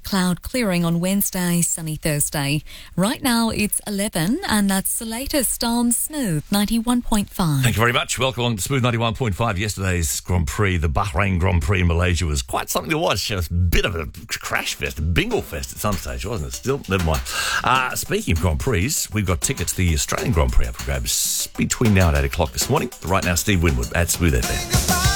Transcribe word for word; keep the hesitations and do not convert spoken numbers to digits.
cloud clearing on Wednesday, sunny Thursday. Right now it's eleven, and that's the latest on Smooth ninety-one point five. Thank you very much. Welcome along to Smooth ninety-one point five. Yesterday's Grand Prix, the Bahrain Grand Prix in Malaysia, was quite something to watch. It was a bit of a crash fest, a bingle fest at some stage, wasn't it? Still, never mind. Uh, speaking of Grand Prix, we've got tickets to the Australian Grand Prix up for grabs between now and eight o'clock this morning. But right now, Steve Winwood at Smooth F M.